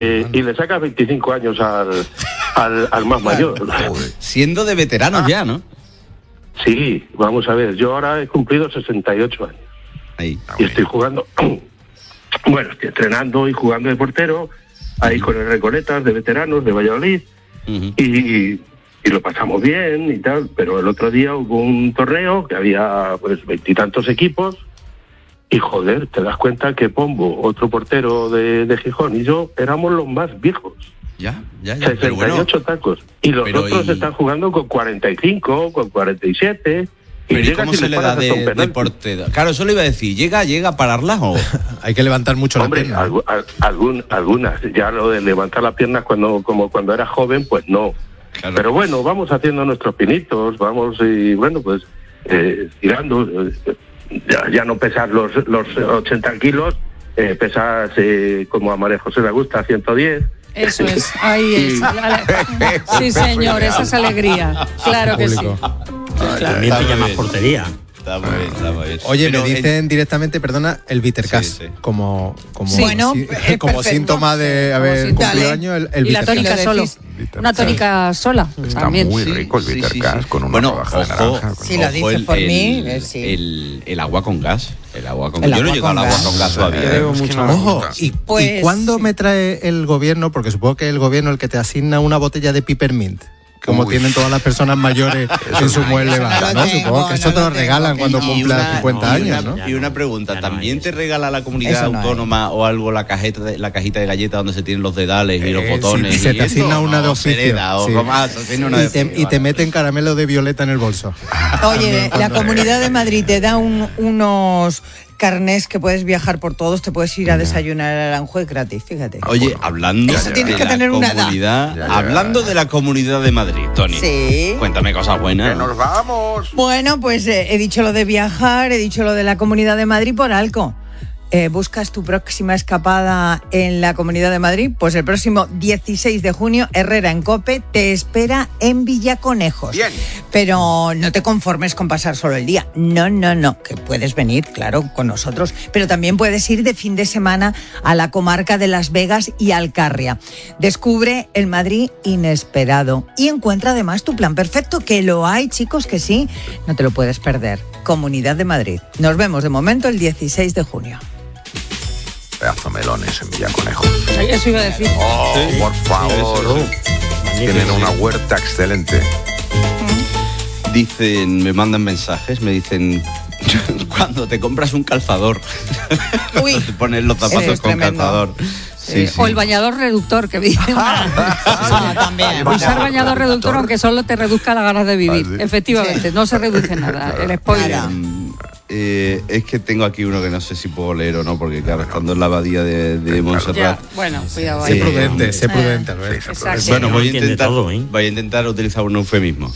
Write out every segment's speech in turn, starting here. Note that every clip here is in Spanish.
y le sacas 25 años al más mayor. Siendo de veteranos ya, ¿no? Sí, vamos a ver, yo ahora he cumplido 68 años. Ahí. Y estoy jugando, bueno, estoy entrenando y jugando de portero, ahí con el Recoletas de veteranos de Valladolid, y lo pasamos bien y tal, pero el otro día hubo un torneo que había pues 20 y tantos equipos, y joder, te das cuenta que Pombo, otro portero de Gijón, y yo éramos los más viejos. Ya. 68 bueno, tacos. Y los otros están jugando con 45, con 47. Pero ¿y cómo se le da de portero? Claro, eso le iba a decir. ¿Llega a pararlas o...? Hay que levantar mucho la pierna. Algunas. Ya lo de levantar las piernas como cuando era joven, pues no. Claro. Pero bueno, vamos haciendo nuestros pinitos, vamos y bueno, pues tirando. Ya no pesar los 80 kilos, pesas como a María José le gusta, 110. Eso es, ahí es. Sí, señor, esa es alegría. Claro que sí. También pilla más portería. Está muy bien. Oye, pero me dicen directamente, perdona, el Bittercast, sí. como perfecto. síntoma de haber cumplido años, el y la tónica solo. Una tónica sola. Está también. muy rico el Bittercast con una rodaja de naranja. Si lo dices por mí, sí. El agua con gas. Yo no he llegado al agua con gas todavía. Ojo, ¿y cuándo me trae el gobierno? Porque supongo que el gobierno el que te asigna una botella de Peppermint, como tienen todas las personas mayores en su mueble bar, ¿no? Supongo que eso te lo regalan cuando cumplas 50 años, ¿no? Y una pregunta, ¿también te regala la comunidad autónoma o algo la cajita de galletas donde se tienen los dedales y los botones? Y se te asigna una de oficio. Y te meten caramelo de violeta en el bolso. Oye, la Comunidad de Madrid te da unos carnés que puedes viajar por todos, te puedes ir a desayunar a Aranjuez gratis, fíjate. Oye, hablando de la Comunidad de Madrid, Tony. Sí. Cuéntame cosas buenas. ¡Que nos vamos! Bueno, pues he dicho lo de viajar, he dicho lo de la Comunidad de Madrid por algo. ¿Buscas tu próxima escapada en la Comunidad de Madrid? Pues el próximo 16 de junio, Herrera en COPE te espera en Villaconejos. Bien. Pero no te conformes con pasar solo el día. No, que puedes venir, claro, con nosotros. Pero también puedes ir de fin de semana a la comarca de Las Vegas y Alcarria. Descubre el Madrid inesperado y encuentra además tu plan perfecto, que lo hay, chicos, que sí. No te lo puedes perder. Comunidad de Madrid. Nos vemos de momento el 16 de junio. Pedazo melones en Villaconejos. Eso iba a decir. Oh, sí. Por favor. Tienen una huerta excelente. Dicen, me mandan mensajes, me dicen, cuando te compras un calzador, te pones los zapatos con calzador. Sí. O el bañador reductor, que dicen. También. Usar bañador reductor, aunque solo te reduzca las ganas de vivir. Efectivamente, no se reduce nada. El spoiler. Es que tengo aquí uno que no sé si puedo leer o no, porque claro, estando en la abadía de Montserrat. Bueno, cuidado. Sé prudente, Albert. Bueno, voy a intentar utilizar un eufemismo.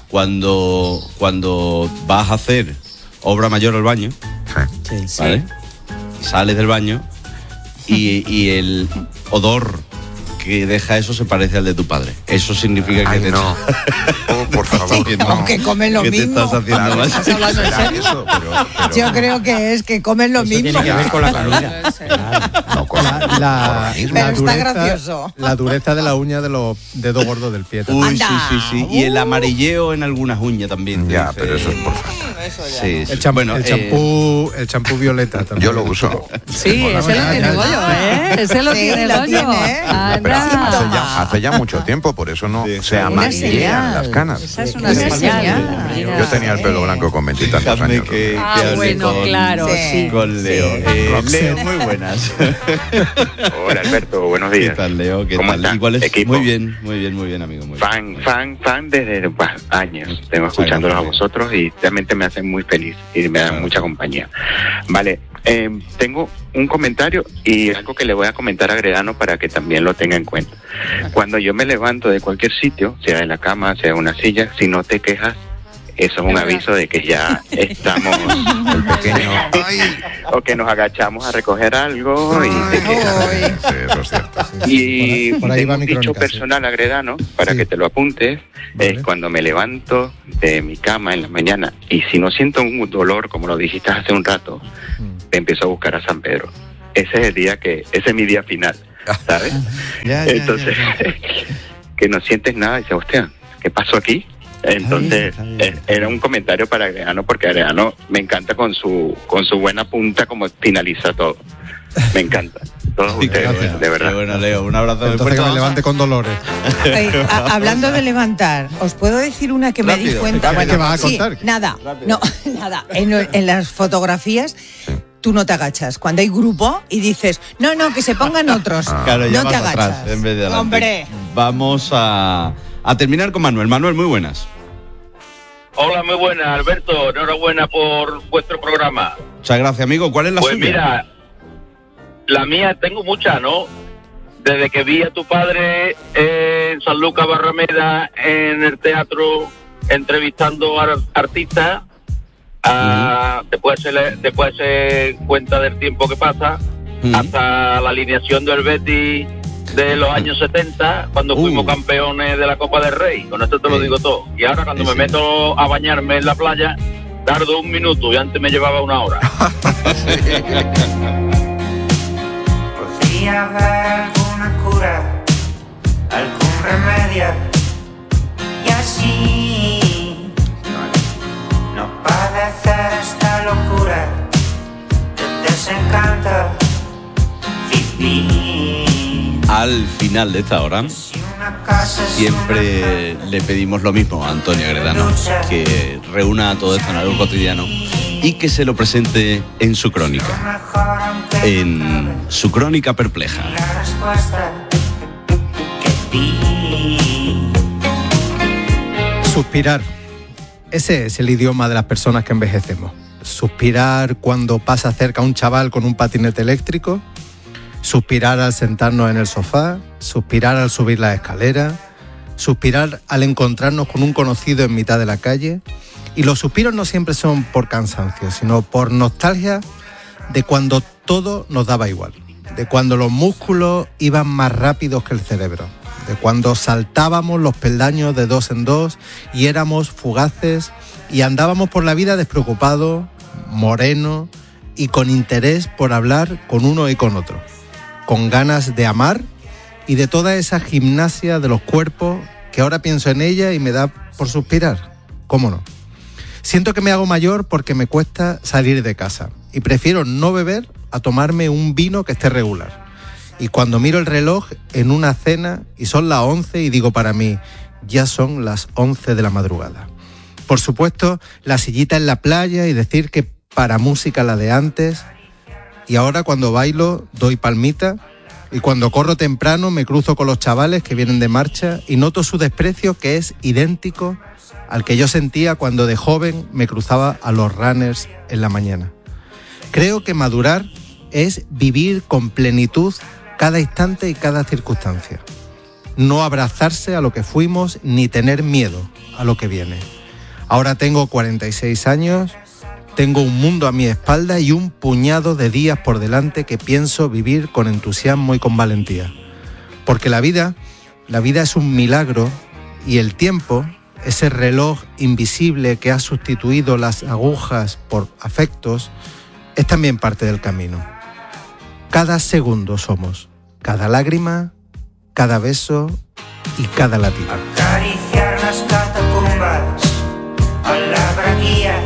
Cuando vas a hacer obra mayor al baño, ¿vale? Sales del baño y el odor que deja eso se parece al de tu padre. Eso significa que no. Por favor, Aunque comen lo mismo. Te estás haciendo mal. ¿Estás hablando en serio? Pero yo creo que es que comen lo mismo. Tiene que ver con la comida. No con pero está gracioso. La dureza de la uña de los dedos gordos del pie. Uy, sí. Y el amarilleo en algunas uñas también. Ya, pero eso es por favor. Sí. El champú violeta también. Yo lo uso. Sí, ese lo tiene Goyo, ¿eh? Ese lo tiene Goyo. Pero hace ya mucho tiempo, por eso no se amarillean las canas. Esa es una señal. Yo tenía el pelo blanco con 20 y tantos años. Bueno, claro, sí. Con Leo. Leo, muy buenas. Hola, Alberto, buenos días. ¿Qué tal, Leo? ¿Cómo estás? Igual es equipo? Muy bien, amigo. Muy bien. Fan desde años. Tengo escuchándolos a vosotros y realmente me hacen muy feliz y me dan mucha compañía. Vale, tengo un comentario y algo que le voy a comentar a Gredano para que también lo tenga en cuenta. Cuando yo me levanto de cualquier sitio, sea de la cama, sea de una silla, si no te quejas, eso es un aviso de que ya estamos el pequeño o que nos agachamos a recoger algo y te quejas. Sí, eso es cierto. Y Por ahí tengo va un mi dicho crónica, personal a Gredano para que te lo apuntes. Vale. Es cuando me levanto de mi cama en la mañana y si no siento un dolor, como lo dijiste hace un rato, empiezo a buscar a San Pedro. Ese es mi día final. ¿sabes? Entonces, que no sientes nada, y dices, hostia, ¿qué pasó aquí? Entonces, era un comentario para Agredano, porque Agredano me encanta con su buena punta como finaliza todo. Me encanta. Todos ustedes, de verdad. Bueno, Leo, un abrazo. Entonces que me levante con Dolores. Hablando de levantar, os puedo decir una que me di cuenta. Bueno, ¿qué vas a contar? Nada. En las fotografías tú no te agachas. Cuando hay grupo y dices, no, que se pongan otros. Claro, ya no te agachas. atrás, en vez de adelante. Hombre. Vamos a terminar con Manuel. Manuel, muy buenas. Hola, muy buenas, Alberto. Enhorabuena por vuestro programa. Muchas gracias, amigo. ¿Cuál es la suya? Pues mira, la mía tengo muchas, ¿no? Desde que vi a tu padre en San Lucas Barrameda, en el teatro, entrevistando a artistas, te puedes hacer cuenta del tiempo que pasa, hasta la alineación del Betis de los años 70, cuando fuimos campeones de la Copa del Rey. Con esto te lo digo todo. Y ahora cuando me meto a bañarme en la playa, tardo 1 minuto y antes me llevaba 1 hora. Podría haber alguna cura, algún remedio, y así no padecer esta locura de desencanto vivir. Al final de esta hora siempre le pedimos lo mismo a Antonio Agredano, que reúna todo esto en algo cotidiano y que se lo presente en su crónica, perpleja. Suspirar. Ese es el idioma de las personas que envejecemos. Suspirar cuando pasa cerca un chaval con un patinete eléctrico. Suspirar al sentarnos en el sofá, suspirar al subir la escalera, suspirar al encontrarnos con un conocido en mitad de la calle. Y los suspiros no siempre son por cansancio, sino por nostalgia de cuando todo nos daba igual, de cuando los músculos iban más rápidos que el cerebro, de cuando saltábamos los peldaños de 2 en 2 y éramos fugaces y andábamos por la vida despreocupados, morenos y con interés por hablar con uno y con otro, con ganas de amar y de toda esa gimnasia de los cuerpos que ahora pienso en ella y me da por suspirar. ¿Cómo no? Siento que me hago mayor porque me cuesta salir de casa y prefiero no beber a tomarme un vino que esté regular. Y cuando miro el reloj en una cena y son las 11 y digo para mí, ya son las 11 de la madrugada. Por supuesto, la sillita en la playa y decir que para música la de antes. Y ahora cuando bailo doy palmita y cuando corro temprano me cruzo con los chavales que vienen de marcha y noto su desprecio, que es idéntico al que yo sentía cuando de joven me cruzaba a los runners en la mañana. Creo que madurar es vivir con plenitud cada instante y cada circunstancia. No abrazarse a lo que fuimos ni tener miedo a lo que viene. Ahora tengo 46 años... Tengo un mundo a mi espalda y un puñado de días por delante que pienso vivir con entusiasmo y con valentía. Porque la vida es un milagro y el tiempo, ese reloj invisible que ha sustituido las agujas por afectos, es también parte del camino. Cada segundo somos, cada lágrima, cada beso y cada latido. Acariciar las catacumbas a la braguía.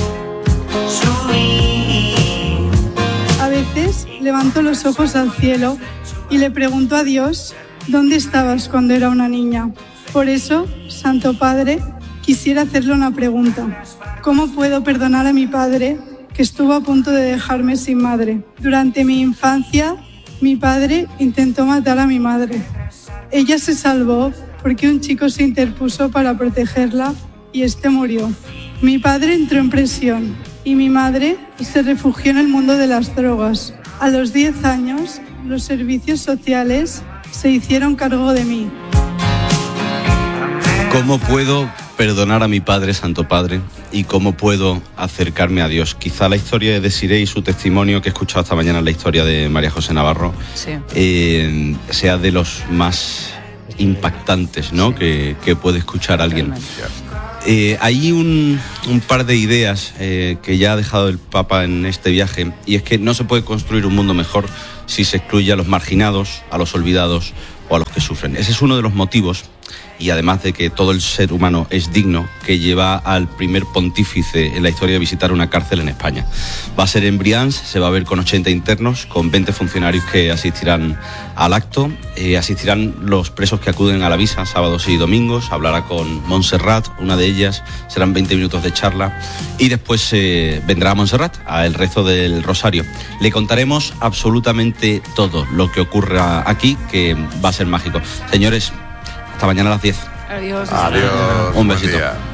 A veces levanto los ojos al cielo y le pregunto a Dios, ¿dónde estabas cuando era una niña? Por eso, Santo Padre, quisiera hacerle una pregunta. ¿Cómo puedo perdonar a mi padre que estuvo a punto de dejarme sin madre? Durante mi infancia, mi padre intentó matar a mi madre. Ella se salvó porque un chico se interpuso para protegerla y este murió. Mi padre entró en prisión y mi madre se refugió en el mundo de las drogas. A los 10 años, los servicios sociales se hicieron cargo de mí. ¿Cómo puedo perdonar a mi padre, Santo Padre? ¿Y cómo puedo acercarme a Dios? Quizá la historia de Desiree y su testimonio que he escuchado esta mañana, la historia de María José Navarro, sea de los más impactantes, ¿no? Que puede escuchar alguien. Hay un par de ideas que ya ha dejado el Papa en este viaje, y es que no se puede construir un mundo mejor si se excluye a los marginados, a los olvidados o a los que sufren. Ese es uno de los motivos, y además de que todo el ser humano es digno, que lleva al primer pontífice en la historia a visitar una cárcel en España. Va a ser en Brians, se va a ver con 80 internos, con 20 funcionarios que asistirán al acto, asistirán los presos que acuden a la visa sábados y domingos, hablará con Montserrat, una de ellas, serán 20 minutos de charla, y después vendrá a Montserrat a el rezo del Rosario. Le contaremos absolutamente todo lo que ocurra aquí, que va a ser mágico. Señores, hasta mañana a las 10. Adiós. Adiós. Un besito. Buen día.